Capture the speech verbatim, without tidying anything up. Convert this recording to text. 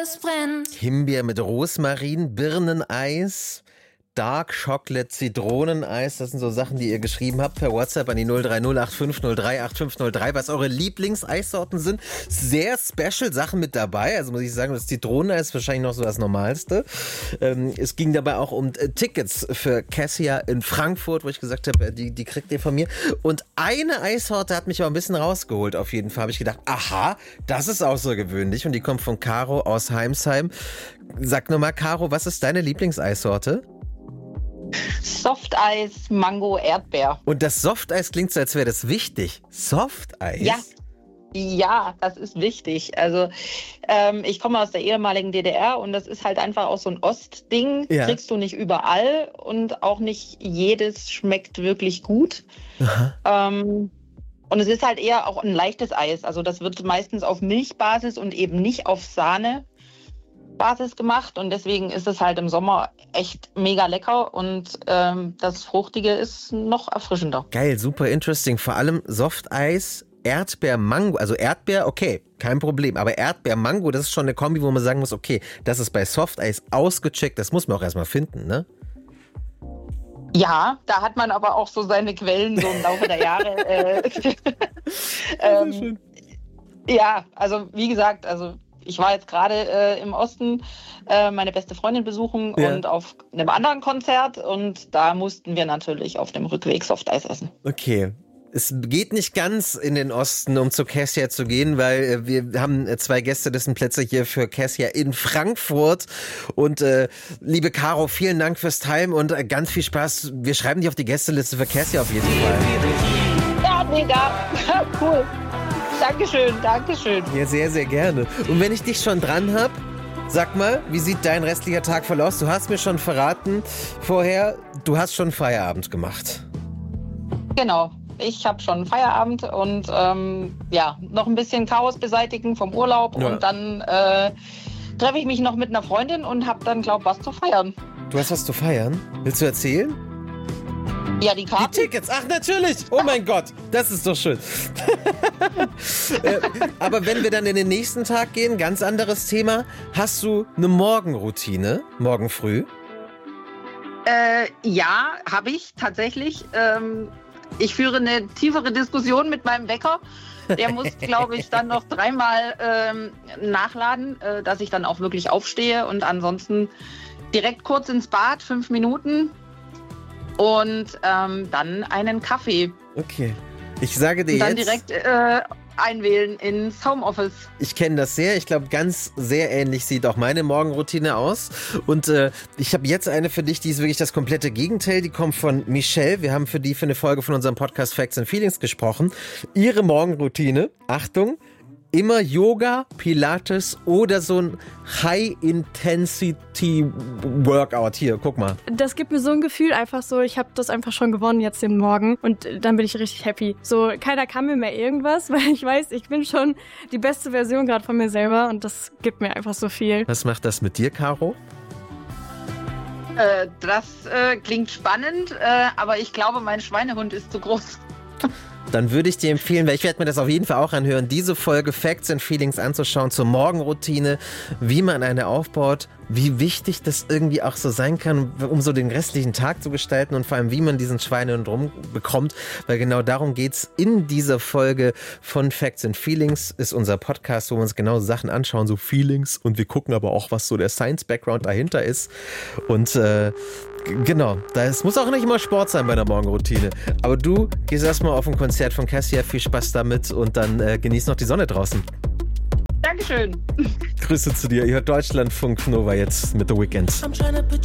es brennt. Himbeer mit Rosmarin, Birneneis, Dark Chocolate, Zitroneneis, das sind so Sachen, die ihr geschrieben habt per WhatsApp an die null drei null acht fünf null drei acht fünf null drei, was eure Lieblingseissorten sind. Sehr special Sachen mit dabei, also muss ich sagen, das Zitroneneis ist wahrscheinlich noch so das Normalste. Ähm, es ging dabei auch um äh, Tickets für Cassia in Frankfurt, wo ich gesagt habe, die, die kriegt ihr von mir. Und eine Eissorte hat mich aber ein bisschen rausgeholt, auf jeden Fall. Habe ich gedacht, aha, das ist außergewöhnlich und die kommt von Caro aus Heimsheim. Sag nur mal, Caro, was ist deine Lieblingseissorte? Softeis, Mango, Erdbeer. Und das Softeis klingt so, als wäre das wichtig. Softeis? Ja, ja, das ist wichtig. Also ähm, ich komme aus der ehemaligen D D R und das ist halt einfach auch so ein Ostding. Ja. Kriegst du nicht überall und auch nicht jedes schmeckt wirklich gut. Ähm, und es ist halt eher auch ein leichtes Eis. Also das wird meistens auf Milchbasis und eben nicht auf Sahne Basis gemacht und deswegen ist es halt im Sommer echt mega lecker und ähm, das Fruchtige ist noch erfrischender. Geil, super interesting. Vor allem Softeis, Erdbeer-Mango. Also Erdbeer, okay, kein Problem. Aber Erdbeer-Mango, das ist schon eine Kombi, wo man sagen muss, okay, das ist bei Softeis ausgecheckt. Das muss man auch erstmal finden, ne? Ja, da hat man aber auch so seine Quellen so im Laufe der Jahre. Äh, ähm, ja, also wie gesagt, also ich war jetzt gerade äh, im Osten äh, meine beste Freundin besuchen ja. und auf einem anderen Konzert und da mussten wir natürlich auf dem Rückweg Softeis essen. Okay. Es geht nicht ganz in den Osten, um zu Cassia zu gehen, weil äh, wir haben äh, zwei Gästelistenplätze hier für Cassia in Frankfurt. Und äh, liebe Caro, vielen Dank fürs Teilen und äh, ganz viel Spaß. Wir schreiben dich auf die Gästeliste für Cassia auf jeden Fall. Ja, mega. Cool. Dankeschön, Dankeschön. Ja, sehr, sehr gerne. Und wenn ich dich schon dran habe, sag mal, wie sieht dein restlicher Tag voll aus? Du hast mir schon verraten vorher, du hast schon Feierabend gemacht. Genau, ich habe schon Feierabend und ähm, ja, noch ein bisschen Chaos beseitigen vom Urlaub ja. Und dann äh, treffe ich mich noch mit einer Freundin und habe dann, glaube ich, was zu feiern. Du hast was zu feiern? Willst du erzählen? Ja, die Karten. Die Tickets, ach natürlich. Oh mein Gott, das ist doch schön. äh, aber wenn wir dann in den nächsten Tag gehen, ganz anderes Thema. Hast du eine Morgenroutine, morgen früh? Äh, ja, habe ich tatsächlich. Ähm, ich führe eine tiefere Diskussion mit meinem Wecker. Der muss, glaube ich, dann noch dreimal ähm, nachladen, äh, dass ich dann auch wirklich aufstehe. Und ansonsten direkt kurz ins Bad, fünf Minuten. Und ähm, dann einen Kaffee. Okay. Ich sage dir und dann jetzt... direkt äh, einwählen ins Homeoffice. Ich kenne das sehr. Ich glaube, ganz sehr ähnlich sieht auch meine Morgenroutine aus. Und äh, ich habe jetzt eine für dich, die ist wirklich das komplette Gegenteil. Die kommt von Michelle. Wir haben für die für eine Folge von unserem Podcast Facts and Feelings gesprochen. Ihre Morgenroutine, Achtung, immer Yoga, Pilates oder so ein High-Intensity-Workout. Hier, guck mal. Das gibt mir so ein Gefühl einfach so, ich habe das einfach schon gewonnen jetzt den Morgen und dann bin ich richtig happy. So, keiner kann mir mehr irgendwas, weil ich weiß, ich bin schon die beste Version gerade von mir selber und das gibt mir einfach so viel. Was macht das mit dir, Caro? Äh, das äh, klingt spannend, äh, aber ich glaube, mein Schweinehund ist zu groß. Dann würde ich dir empfehlen, weil ich werde mir das auf jeden Fall auch anhören, diese Folge Facts and Feelings anzuschauen zur Morgenroutine, wie man eine aufbaut, wie wichtig das irgendwie auch so sein kann, um so den restlichen Tag zu gestalten und vor allem, wie man diesen Schweinehund rumbekommt, weil genau darum geht's in dieser Folge von Facts and Feelings, ist unser Podcast, wo wir uns genau Sachen anschauen, so Feelings, und wir gucken aber auch, was so der Science-Background dahinter ist und äh, genau, es muss auch nicht immer Sport sein bei der Morgenroutine. Aber du gehst erstmal auf ein Konzert von Cassia, viel Spaß damit und dann äh, genieß noch die Sonne draußen. Dankeschön. Grüße zu dir. Ihr hört Deutschlandfunk Nova jetzt mit The Weeknd.